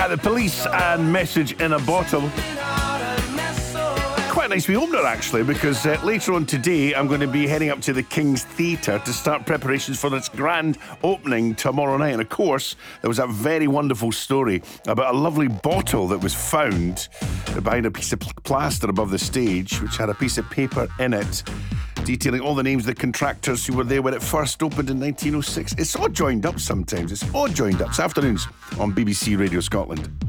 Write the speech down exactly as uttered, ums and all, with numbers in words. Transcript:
Uh, the Police and Message in a Bottle. Quite a nice wee opener, actually, because uh, later on today I'm going to be heading up to the King's Theatre to start preparations for its grand opening tomorrow night. And of course, there was that very wonderful story about a lovely bottle that was found behind a piece of plaster above the stage, which had a piece of paper in it detailing all the names of the contractors who were there when it first opened in nineteen oh six. It's all joined up sometimes. It's all joined up. It's afternoons on B B C Radio Scotland.